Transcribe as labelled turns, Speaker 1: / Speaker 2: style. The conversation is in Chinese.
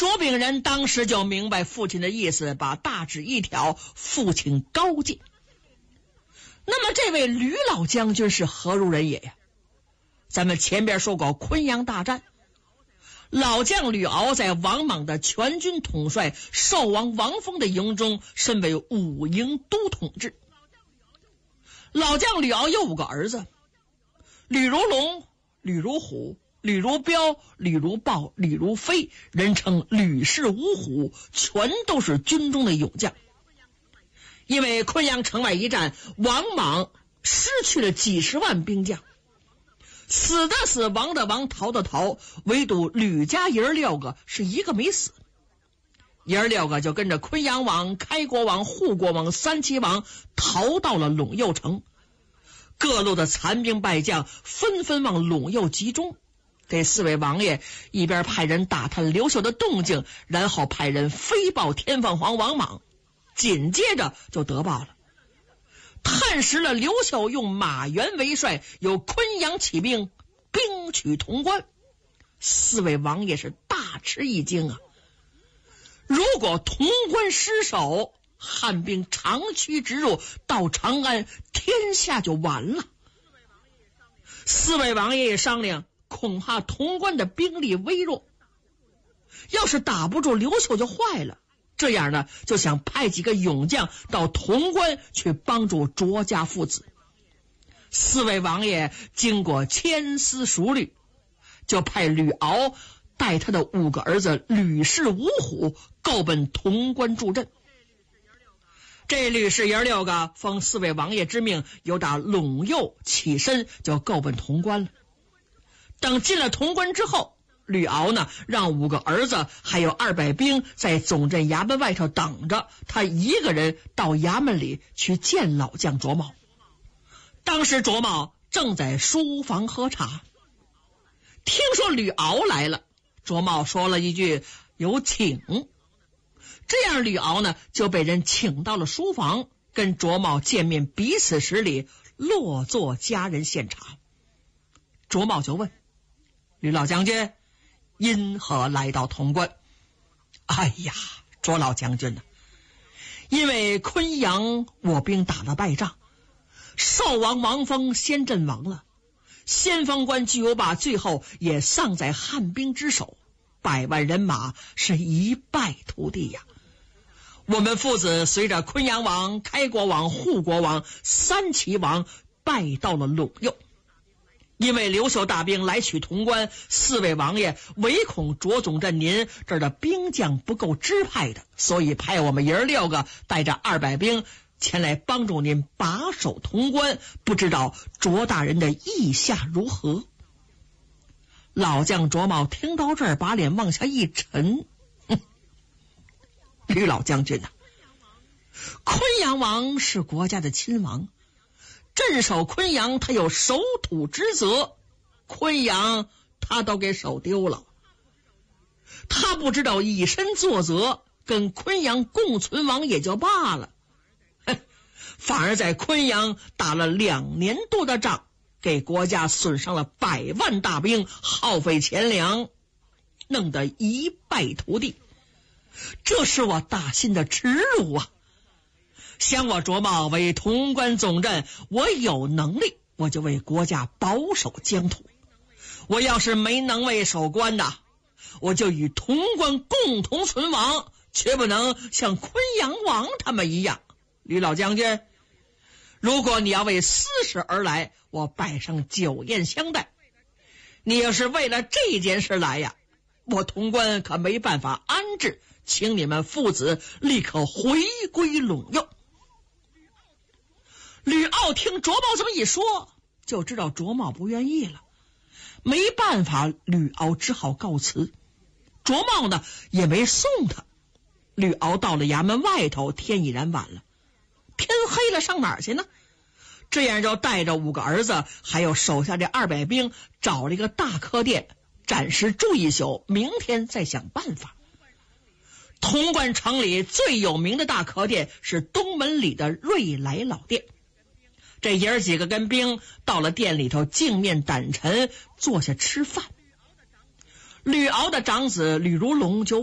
Speaker 1: 卓炳仁当时就明白父亲的意思，把大旨一挑，父亲高进。那么这位吕老将军是何如人也呀？咱们前边说过昆阳大战，老将吕敖在王莽的全军统帅寿王王峰的营中身为五营都统制。老将吕敖有5个儿子，吕如龙、吕如虎、吕如彪、吕如豹、吕如飞，人称吕氏五虎，全都是军中的勇将。因为昆阳城外一战，王莽失去了几十万兵将，死的死，亡的亡，逃的逃，唯独吕家爷儿6个是一个没死。爷儿6个就跟着昆阳王、开国王、护国王、三齐王逃到了陇右城。各路的残兵败将纷纷往陇右集中。这4位王爷一边派人打探刘秀的动静，然后派人飞报天凤凰王莽，紧接着就得报了。探实了刘秀用马援为帅，由昆阳起兵，兵取潼关。4位王爷是大吃一惊啊！如果潼关失守，汉兵长驱直入，到长安，天下就完了。4位王爷也商量，恐怕潼关的兵力微弱，要是打不住刘秀就坏了。这样呢，就想派几个勇将到潼关去帮助卓家父子。4位王爷经过千思熟虑，就派吕敖带他的5个儿子吕氏五虎够奔潼关助阵。这吕氏爷6个奉4位王爷之命，由打陇右起身，就够奔潼关了。等进了潼关之后，吕敖呢让5个儿子还有200兵在总镇衙门外头等着，他一个人到衙门里去见老将卓茂。当时卓茂正在书房喝茶，听说吕敖来了，卓茂说了一句有请，这样吕敖呢就被人请到了书房，跟卓茂见面，彼此施礼，落座家人献茶。卓茂就问吕老将军因何来到潼关？哎呀，卓老将军因为昆阳我兵打了败仗，寿王王峰先阵亡了，先锋官巨无霸最后也丧在汉兵之手，100万人马是一败涂地呀。我们父子随着昆阳王、开国王、护国王、三齐王败到了陇右。因为刘秀大兵来取潼关，4位王爷唯恐卓总镇您这儿的兵将不够支派的，所以派我们爷儿6个带着200兵前来帮助您把守潼关，不知道卓大人的意下如何？老将卓茂听到这儿，把脸往下一沉，吕老将军昆阳王是国家的亲王，镇守昆阳他有守土之责，昆阳他都给守丢了，他不知道以身作则，跟昆阳共存亡也就罢了，反而在昆阳打了2年多的仗，给国家损伤了100万大兵，耗费钱粮，弄得一败涂地。这是我大新的耻辱啊！想我卓茂为潼关总镇，我有能力我就为国家保守疆土，我要是没能为守关的，我就与潼关共同存亡，绝不能像昆阳王他们一样。吕老将军，如果你要为私事而来，我摆上酒宴相待，你要是为了这件事来呀，我潼关可没办法安置，请你们父子立刻回归陇右。吕敖听卓茂这么一说，就知道卓茂不愿意了，没办法，吕敖只好告辞。卓茂呢也没送他。吕敖到了衙门外头，天已然晚了，天黑了上哪儿去呢？这样就带着5个儿子还有手下这200兵，找了一个大客店暂时住一宿，明天再想办法。潼关城里最有名的大客店是东门里的瑞来老店，这爷儿几个跟兵到了店里头，镜面胆沉，坐下吃饭。吕敖的长子吕如龙就